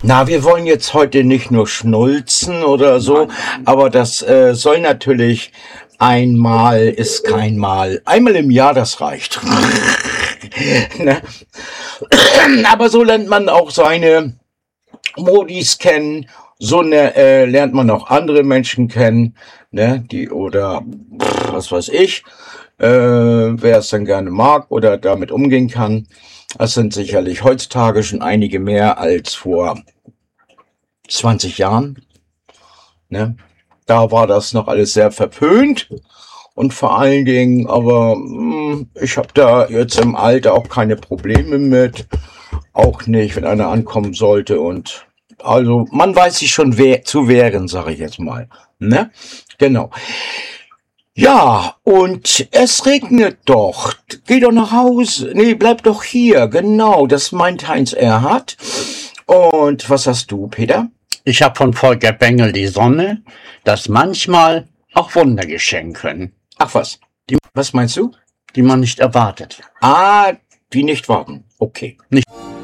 Na, wir wollen jetzt heute nicht nur schnulzen oder so, aber das soll natürlich einmal ist kein Mal. Einmal im Jahr, das reicht. Ne? Aber so lernt man auch seine Modis kennen, lernt man auch andere Menschen kennen, ne, die oder was weiß ich, wer es dann gerne mag oder damit umgehen kann. Das sind sicherlich heutzutage schon einige mehr als vor 20 Jahren. Ne? Da war das noch alles sehr verpönt und vor allen Dingen, aber ich habe da jetzt im Alter auch keine Probleme mit, auch nicht, wenn einer ankommen sollte und also man weiß sich schon zu wehren, sage ich jetzt mal. Ne? Genau. Ja, und es regnet doch. Geh doch nach Hause. Nee, bleib doch hier. Genau, das meint Heinz Erhardt. Und was hast du, Peter? Ich habe von Volker Bengel die Sonne, dass manchmal auch Wunder geschehen können. Ach was. Was meinst du? Die man nicht erwartet. Die nicht warten. Okay. Nicht